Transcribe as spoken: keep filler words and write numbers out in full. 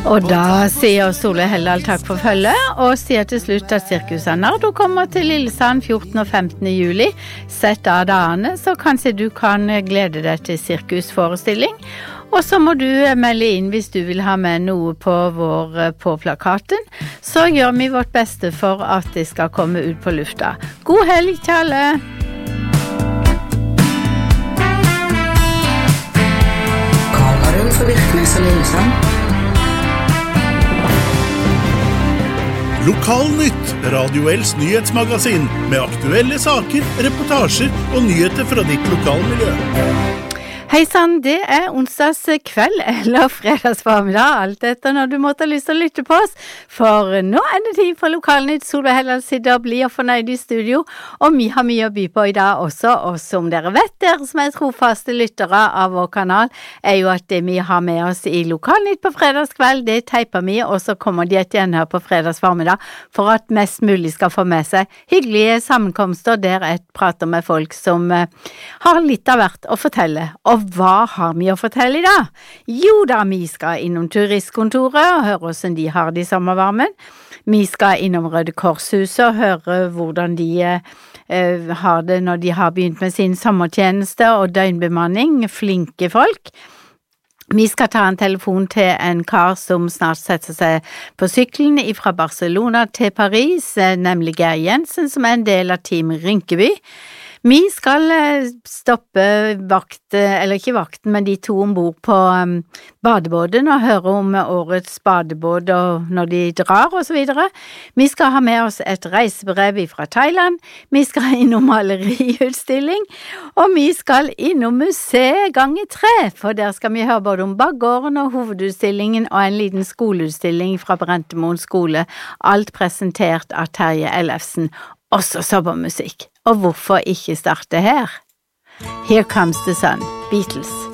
Og da sier Solveig Helldal takk for følget, og sier til slutt at Sirkus Arnardo kommer til Lillesand fjortende og femtende juli. Sett av dagene, så kanskje du kan glede deg til sirkusforestilling. Og så må du melde inn hvis du vil ha med noe på vår på plakaten. Så gjør vi vårt beste for at det skal komme ut på lufta. God helg til alle! Kamerun for Virknes og Lillesand. Lokalnytt, Radio L's nyhetsmagasin, med aktuelle saker, reportasjer og nyheter fra ditt lokalmiljø. Hei sann, det er onsdags kveld eller fredags formiddag, alt etter når du måtte ha lyst til å lytte på oss. For nå er det tid for Lokalnytt. Solveig Helldal sitter og blir fornøyd i studio, og vi har mye å by på i dag også. Og som dere vet, dere som er trofaste lyttere av vår kanal, er jo at det vi har med oss i Lokalnytt på fredagskveld, det teiper vi, og så kommer de et gjenhør på fredags formiddag for at mest mulig skal få med seg hyggelige sammenkomster der jeg prater med folk som uh, har litt av hvert å fortelle. Og hva har vi å fortelle i dag? Jo da, vi skal innom turistkontoret og høre hvordan de har det i sommervarmen. Vi skal innom Røde Korshuset og høre hvordan de eh, har det når de har begynt med sin sommertjeneste og døgnbemanning. Flinke folk. Vi skal ta en telefon til en kar som snart setter seg på sykkelen fra Barcelona til Paris, nemlig Geir Jensen, som er en del av Team Rynkeby. Vi skal stoppe vakt, eller ikke vakten, men de to ombord på um, badebåden og høre om årets badebåd og når de drar og så videre. Vi skal ha med oss et reisebrev fra Thailand, vi skal innom maleriutstilling, og vi skal innom museet Gange tre, for der skal vi høre både om baggården og hovedutstillingen og en liten skoleutstilling fra Brentemoen skole, alt presentert av Terje Ellefsen. Også sommermusikk. Og hvorfor ikke starte her? Here Comes the Sun, Beatles.